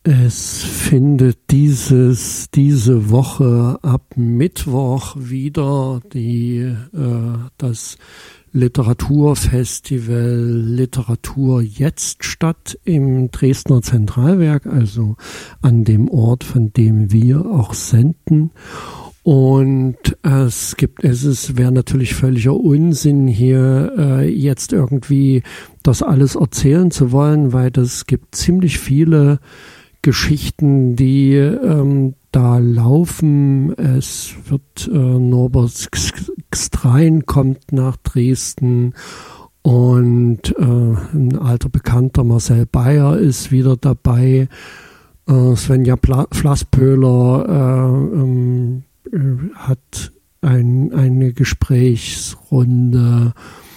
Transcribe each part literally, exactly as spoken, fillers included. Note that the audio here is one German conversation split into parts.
Es findet dieses, diese Woche ab Mittwoch wieder die, äh, das Literaturfestival Literatur jetzt statt im Dresdner Zentralwerk, also an dem Ort, von dem wir auch senden. Und es gibt, es ist, wäre natürlich völliger Unsinn, hier äh, jetzt irgendwie das alles erzählen zu wollen, weil es gibt ziemlich viele Geschichten, die ähm, da laufen. Es wird äh, Norbert Gstrein kommt nach Dresden und äh, ein alter Bekannter Marcel Bayer ist wieder dabei. Äh, Svenja Pla- Flasspöhler äh, ähm, äh, hat ein, eine Gesprächsrunde.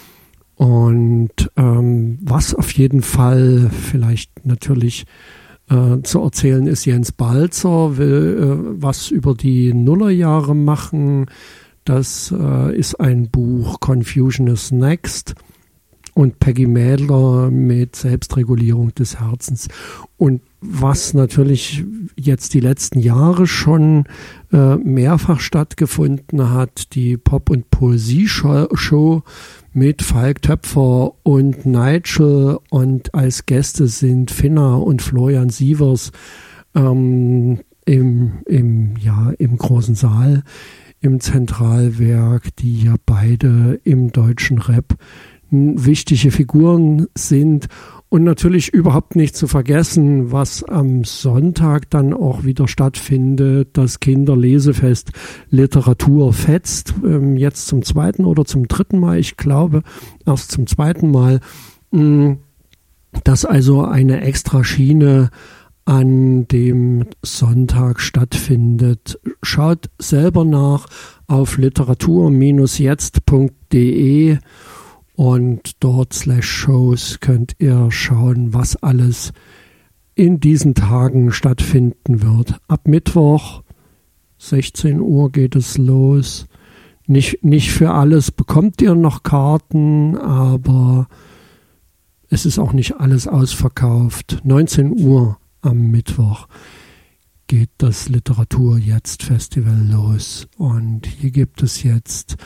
Und ähm, was auf jeden Fall vielleicht natürlich Äh, zu erzählen ist, Jens Balzer will äh, was über die Nullerjahre machen. Das äh, ist ein Buch Confusion is Next und Peggy Mädler mit Selbstregulierung des Herzens. Und was natürlich jetzt die letzten Jahre schon äh, mehrfach stattgefunden hat, die Pop- und Poesie-Show mit Falk Töpfer und Nigel, und als Gäste sind Finna und Florian Sievers ähm, im, im, ja, im großen Saal im Zentralwerk, die ja beide im deutschen Rap wichtige Figuren sind. Und natürlich überhaupt nicht zu vergessen, was am Sonntag dann auch wieder stattfindet, das Kinderlesefest Literatur fetzt, ähm, jetzt zum zweiten oder zum dritten Mal, ich glaube erst zum zweiten Mal, mh, dass also eine extra Schiene an dem Sonntag stattfindet. Schaut selber nach auf literatur jetzt punkt de und dort slash Shows könnt ihr schauen, was alles in diesen Tagen stattfinden wird. Ab Mittwoch, sechzehn Uhr geht es los. Nicht, nicht für alles bekommt ihr noch Karten, aber es ist auch nicht alles ausverkauft. neunzehn Uhr am Mittwoch geht das Literatur jetzt Festival los. Und hier gibt es jetzt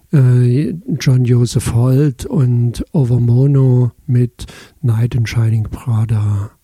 John Joseph Holt und Overmono mit Night in Shining Prada.